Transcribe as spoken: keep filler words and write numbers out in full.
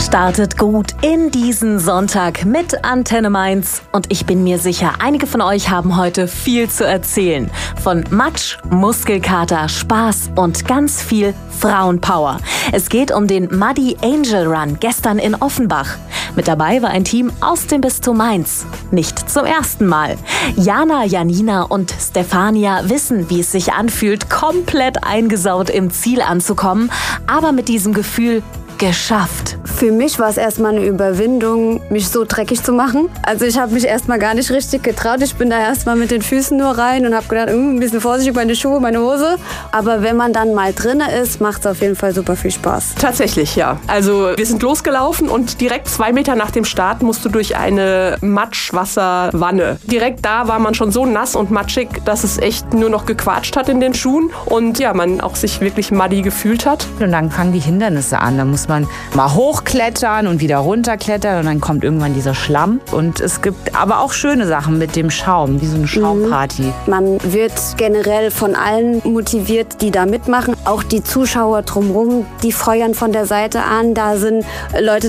Startet gut in diesen Sonntag mit Antenne Mainz und ich bin mir sicher, einige von euch haben heute viel zu erzählen. Von Matsch, Muskelkater, Spaß und ganz viel Frauenpower. Es geht um den Muddy Angel Run gestern in Offenbach. Mit dabei war ein Team aus dem Bistum Mainz. Nicht zum ersten Mal. Jana, Janina und Stefania wissen, wie es sich anfühlt, komplett eingesaut im Ziel anzukommen, aber mit diesem Gefühl geschafft. Für mich war es erstmal eine Überwindung, mich so dreckig zu machen. Also ich habe mich erstmal gar nicht richtig getraut. Ich bin da erstmal mit den Füßen nur rein und habe gedacht, ein bisschen vorsichtig, meine Schuhe, meine Hose. Aber wenn man dann mal drin ist, macht es auf jeden Fall super viel Spaß. Tatsächlich, ja. Also wir sind losgelaufen und direkt zwei Meter nach dem Start musst du durch eine Matschwasserwanne. Direkt da war man schon so nass und matschig, dass es echt nur noch gequatscht hat in den Schuhen und ja, man auch sich wirklich muddy gefühlt hat. Und dann fangen die Hindernisse an. Da muss man mal hochklettern und wieder runterklettern und dann kommt irgendwann dieser Schlamm. Und es gibt aber auch schöne Sachen mit dem Schaum, wie so eine Schaumparty. Mhm. Man wird generell von allen motiviert, die da mitmachen. Auch die Zuschauer drumherum, die feuern von der Seite an. Da sind Leute